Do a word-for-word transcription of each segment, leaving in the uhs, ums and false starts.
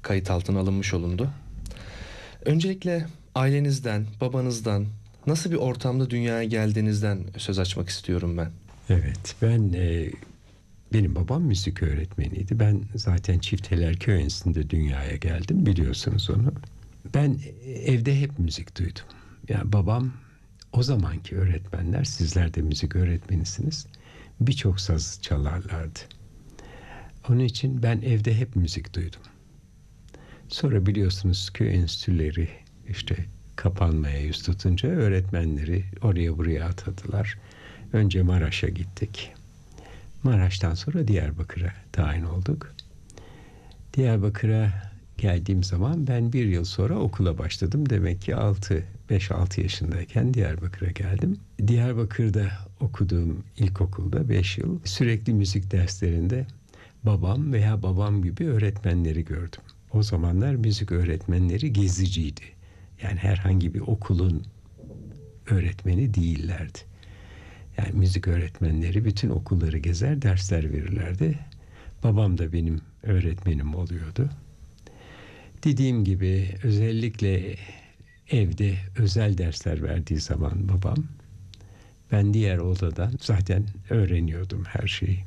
kayıt altına alınmış olundu. Öncelikle ailenizden, babanızdan, nasıl bir ortamda dünyaya geldiğinizden söz açmak istiyorum ben. Evet, ben e, benim babam müzik öğretmeniydi. Ben zaten Çifteler Köy Enstitüsü'nde dünyaya geldim, biliyorsunuz onu. Ben evde hep müzik duydum. Yani babam, o zamanki öğretmenler, sizler de müzik öğretmenisiniz, birçok saz çalarlardı. Onun için ben evde hep müzik duydum. Sonra biliyorsunuz köy enstitüleri işte kapanmaya yüz tutunca öğretmenleri oraya buraya atadılar. Önce Maraş'a gittik. Maraş'tan sonra Diyarbakır'a tayin olduk. Diyarbakır'a geldiğim zaman ben bir yıl sonra okula başladım. Demek ki altı, beş altı yaşındayken Diyarbakır'a geldim. Diyarbakır'da okuduğum ilkokulda beş yıl sürekli müzik derslerinde babam veya babam gibi öğretmenleri gördüm. O zamanlar müzik öğretmenleri geziciydi. Yani herhangi bir okulun öğretmeni değillerdi. Yani müzik öğretmenleri bütün okulları gezer, dersler verirlerdi. Babam da benim öğretmenim oluyordu. Dediğim gibi özellikle evde özel dersler verdiği zaman babam, ben diğer odadan zaten öğreniyordum her şeyi.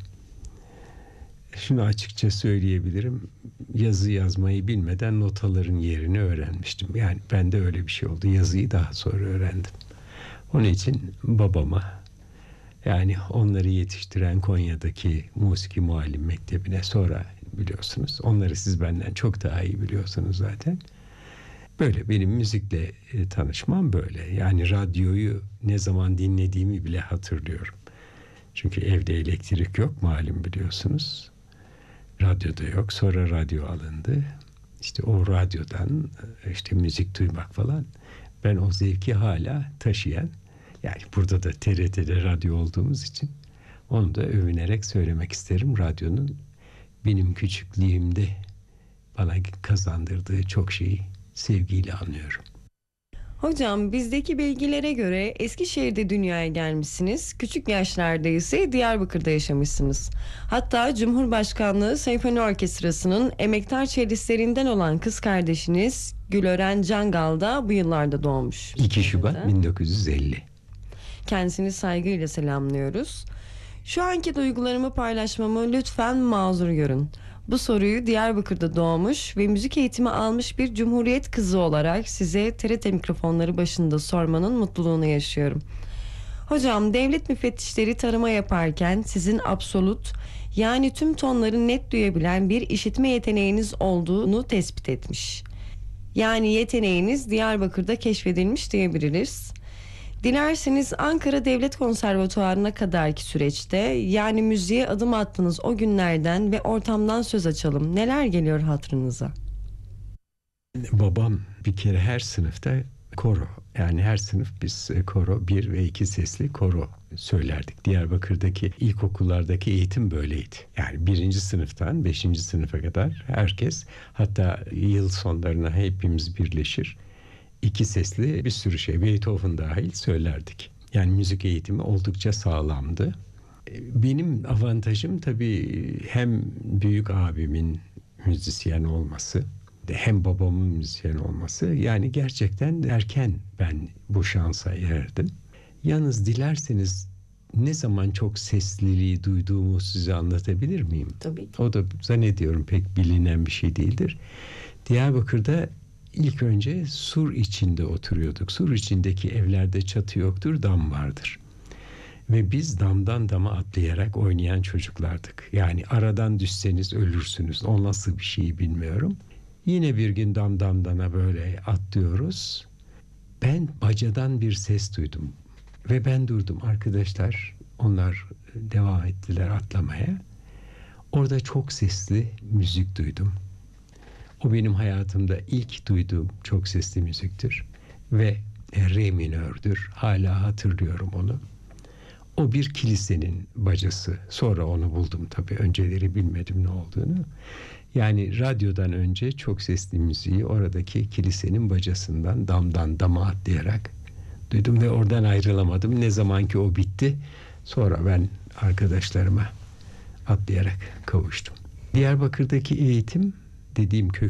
Şunu açıkça söyleyebilirim, yazı yazmayı bilmeden notaların yerini öğrenmiştim. Yani bende öyle bir şey oldu, yazıyı daha sonra öğrendim. Onun için babama, yani onları yetiştiren Konya'daki Musiki Muallim Mektebi'ne, sonra biliyorsunuz, onları siz benden çok daha iyi biliyorsunuz zaten. Böyle benim müzikle e, tanışmam böyle. Yani radyoyu ne zaman dinlediğimi bile hatırlıyorum. Çünkü evde elektrik yok, malum biliyorsunuz. Radyoda yok. Sonra radyo alındı. İşte o radyodan işte müzik duymak falan. Ben o zevki hala taşıyan, yani burada da T R T'de radyo olduğumuz için onu da övünerek söylemek isterim. Radyonun benim küçüklüğümde bana kazandırdığı çok şeyi sevgiyle anıyorum. Hocam, bizdeki bilgilere göre Eskişehir'de dünyaya gelmişsiniz. Küçük yaşlarda ise Diyarbakır'da yaşamışsınız. Hatta Cumhurbaşkanlığı Senfoni Orkestrası'nın emektar çelistlerinden olan kız kardeşiniz Gülören Cangal da bu yıllarda doğmuş. iki Şubat bin dokuz yüz elli. Kendisini saygıyla selamlıyoruz. Şu anki duygularımı paylaşmamı lütfen mazur görün. Bu soruyu Diyarbakır'da doğmuş ve müzik eğitimi almış bir Cumhuriyet kızı olarak size T R T mikrofonları başında sormanın mutluluğunu yaşıyorum. Hocam, devlet müfettişleri tarama yaparken sizin absolut, yani tüm tonları net duyabilen bir işitme yeteneğiniz olduğunu tespit etmiş. Yani yeteneğiniz Diyarbakır'da keşfedilmiş diyebiliriz. Dilerseniz Ankara Devlet Konservatuvarı'na kadarki süreçte, yani müziğe adım attığınız o günlerden ve ortamdan söz açalım. Neler geliyor hatırınıza? Babam bir kere her sınıfta koro, yani her sınıf biz koro, bir ve iki sesli koro söylerdik. Diyarbakır'daki ilkokullardaki eğitim böyleydi. Yani birinci sınıftan beşinci sınıfa kadar herkes, hatta yıl sonlarına hepimiz birleşir, İki sesli bir sürü şey, Beethoven dahil söylerdik. Yani müzik eğitimi oldukça sağlamdı. Benim avantajım tabii hem büyük abimin müzisyen olması, hem babamın müzisyen olması. Yani gerçekten erken ben bu şansa erdim. Yalnız dilerseniz ne zaman çok sesliliği duyduğumu size anlatabilir miyim? Tabii ki. O da zannediyorum pek bilinen bir şey değildir. Diyarbakır'da İlk önce sur içinde oturuyorduk. Sur içindeki evlerde çatı yoktur, dam vardır. Ve biz damdan dama atlayarak oynayan çocuklardık. Yani aradan düşseniz ölürsünüz. O nasıl bir şey bilmiyorum. Yine bir gün damdan dama böyle atlıyoruz. Ben bacadan bir ses duydum. Ve ben durdum. Arkadaşlar, onlar devam ettiler atlamaya. Orada çok sesli müzik duydum. O benim hayatımda ilk duyduğum çok sesli müziktir. Ve re minördür. Hala hatırlıyorum onu. O bir kilisenin bacası. Sonra onu buldum tabii. Önceleri bilmedim ne olduğunu. Yani radyodan önce çok sesli müziği oradaki kilisenin bacasından damdan dama atlayarak duydum ve oradan ayrılamadım. Ne zaman ki o bitti, sonra ben arkadaşlarıma atlayarak kavuştum. Diyarbakır'daki eğitim, dediğim kök